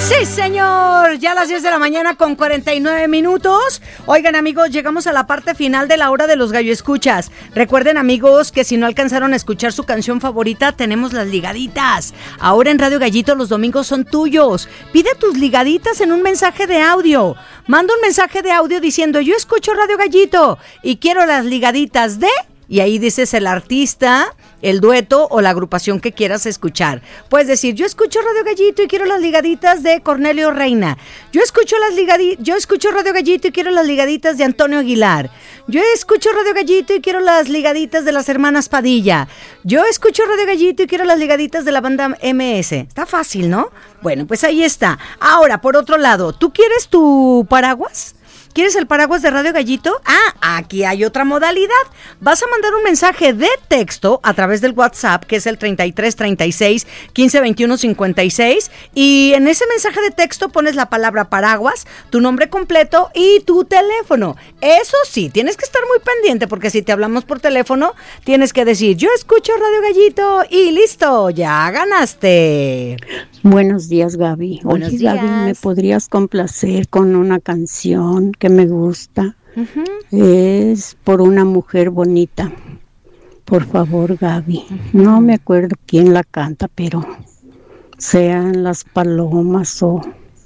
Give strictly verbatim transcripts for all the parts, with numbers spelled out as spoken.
Sí, señor, ya a las diez de la mañana con cuarenta y nueve minutos. Oigan, amigos, llegamos a la parte final de la hora de los gallo escuchas. Recuerden, amigos, que si no alcanzaron a escuchar su canción favorita, tenemos las ligaditas. Ahora en Radio Gallito los domingos son tuyos. Pide tus ligaditas en un mensaje de audio. Manda un mensaje de audio diciendo, yo escucho Radio Gallito y quiero las ligaditas de... Y ahí dices el artista, el dueto o la agrupación que quieras escuchar. Puedes decir, yo escucho Radio Gallito y quiero las ligaditas de Cornelio Reina. Yo escucho las ligadi- yo escucho Radio Gallito y quiero las ligaditas de Antonio Aguilar. Yo escucho Radio Gallito y quiero las ligaditas de las hermanas Padilla. Yo escucho Radio Gallito y quiero las ligaditas de la banda M S. Está fácil, ¿no? Bueno, pues ahí está. Ahora, por otro lado, ¿tú quieres tu paraguas? ¿Quieres el paraguas de Radio Gallito? Ah, aquí hay otra modalidad. Vas a mandar un mensaje de texto a través del WhatsApp, que es el treinta y tres, treinta y seis, quince, veintiuno, cincuenta y seis. Y en ese mensaje de texto pones la palabra paraguas, tu nombre completo y tu teléfono. Eso sí, tienes que estar muy pendiente, porque si te hablamos por teléfono, tienes que decir, yo escucho Radio Gallito y listo, ya ganaste. Buenos días, Gaby. Buenos Oye, días. Gaby, ¿me podrías complacer con una canción que me gusta? Uh-huh. Es Por una mujer bonita. Por favor, Gaby. Uh-huh. No me acuerdo quién la canta, pero sean Las Palomas o...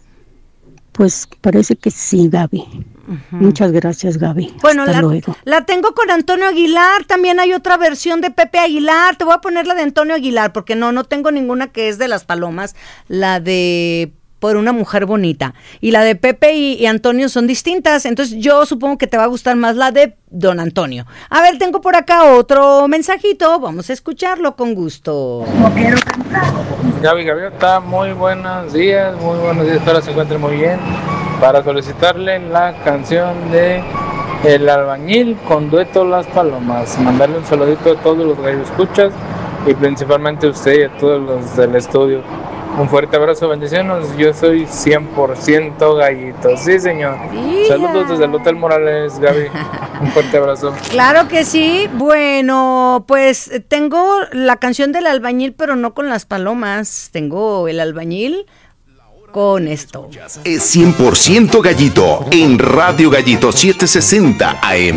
Pues parece que sí, Gaby. Uh-huh. Muchas gracias, Gaby. Bueno, hasta la, luego. La tengo con Antonio Aguilar. También hay otra versión de Pepe Aguilar. Te voy a poner la de Antonio Aguilar, porque no, no tengo ninguna que es de Las Palomas. La de Por una mujer bonita. Y la de Pepe y, y Antonio son distintas. Entonces yo supongo que te va a gustar más la de Don Antonio. A ver, tengo por acá otro mensajito. Vamos a escucharlo con gusto. No quiero cantar. Gaby Gaviota, muy buenos días. Muy buenos días. Espero se encuentren muy bien. Para solicitarle la canción de El Albañil con dueto Las Palomas. Mandarle un saludito a todos los gallo escuchas y principalmente a usted y a todos los del estudio. Un fuerte abrazo, bendiciones. Yo soy cien por ciento gallito. Sí, señor. Yeah. Saludos desde el Hotel Morales, Gaby. Un fuerte abrazo. Claro que sí. Bueno, pues tengo la canción del albañil, pero no con las palomas. Tengo el albañil con esto. Es cien por ciento gallito en Radio Gallito setecientos sesenta A M.